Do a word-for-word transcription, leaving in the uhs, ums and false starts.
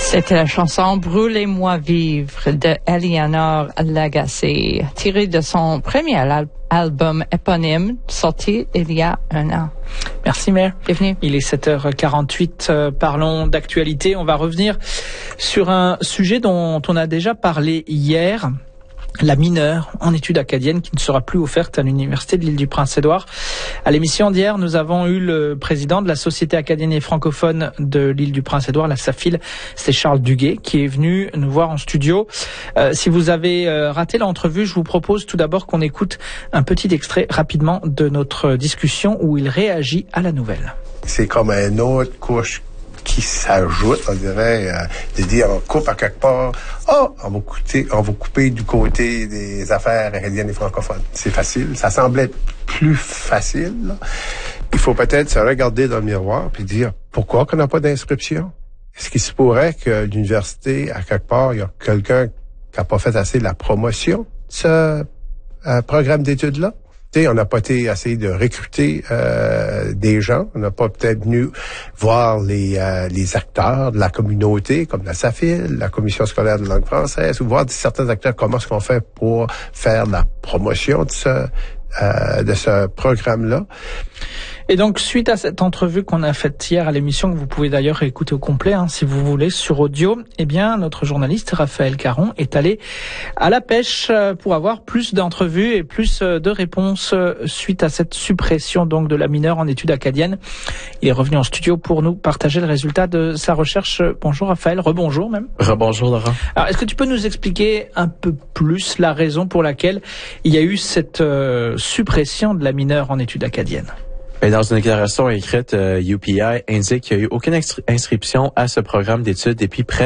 C'était la chanson « Brûlez-moi vivre » de Eleanor Lagacé, tirée de son premier al- album éponyme, sorti il y a un an. Merci Mère. Bienvenue. Il est sept heures quarante-huit, euh, parlons d'actualité. On va revenir sur un sujet dont on a déjà parlé hier. La mineure en études acadiennes qui ne sera plus offerte à l'Université de l'Île-du-Prince-Édouard. À l'émission d'hier, nous avons eu le président de la Société acadienne et francophone de l'Île-du-Prince-Édouard, la SAFIL, c'est Charles Duguay, qui est venu nous voir en studio. Euh, si vous avez euh, raté l'entrevue, je vous propose tout d'abord qu'on écoute un petit extrait rapidement de notre discussion où il réagit à la nouvelle. C'est comme une autre couche qui s'ajoute, on dirait, euh, de dire on coupe à quelque part, oh, on va couper, on va couper du côté des affaires acadiennes et francophones. C'est facile, ça semblait plus facile, là. Il faut peut-être se regarder dans le miroir puis dire pourquoi qu'on n'a pas d'inscription. Est-ce qu'il se pourrait que l'université, à quelque part, il y a quelqu'un qui n'a pas fait assez de la promotion de ce euh, programme d'études-là? On n'a pas été essayer de recruter euh, des gens. On n'a pas peut-être venu voir les euh, les acteurs de la communauté, comme la SAFIL, la Commission scolaire de langue française, ou voir certains acteurs comment est-ce qu'on fait pour faire la promotion de ce euh, de ce programme-là. Et donc, suite à cette entrevue qu'on a faite hier à l'émission, que vous pouvez d'ailleurs écouter au complet, hein, si vous voulez, sur audio, eh bien, notre journaliste Raphaël Caron est allé à la pêche pour avoir plus d'entrevues et plus de réponses suite à cette suppression donc de la mineure en études acadiennes. Il est revenu en studio pour nous partager le résultat de sa recherche. Bonjour Raphaël, rebonjour même. Rebonjour Laurent. Alors, est-ce que tu peux nous expliquer un peu plus la raison pour laquelle il y a eu cette euh, suppression de la mineure en études acadiennes? Et dans une déclaration écrite, euh, U P I indique qu'il n'y a eu aucune inscription à ce programme d'études depuis près